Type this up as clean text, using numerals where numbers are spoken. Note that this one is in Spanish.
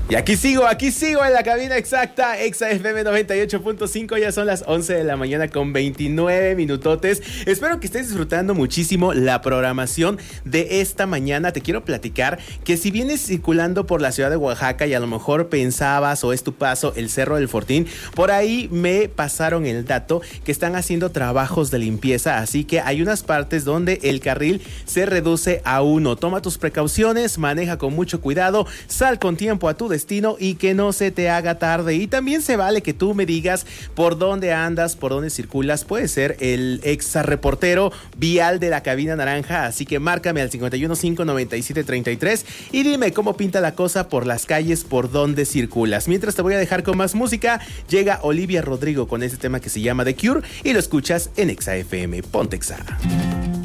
Y aquí sigo en la cabina exacta, Exa FM 98.5, ya son las 11 de la mañana con 29 minutotes. Espero que estés disfrutando muchísimo la programación de esta mañana. Te quiero platicar que si vienes circulando por la ciudad de Oaxaca y a lo mejor pensabas o es tu paso el Cerro del Fortín, por ahí me pasaron el dato que están haciendo trabajos de limpieza, así que hay unas partes donde el carril se reduce a 1. Toma tus precauciones, maneja con mucho cuidado, sal con tiempo a tu destino y que no se te haga tarde. Y también se vale que tú me digas por dónde andas, por dónde circulas. Puede ser el exa reportero vial de la cabina naranja, así que márcame al 515-9733 y dime cómo pinta la cosa por las calles, por dónde circulas. Mientras te voy a dejar con más música, llega Olivia Rodrigo con este tema que se llama The Cure y lo escuchas en Exa FM. Ponte Exa.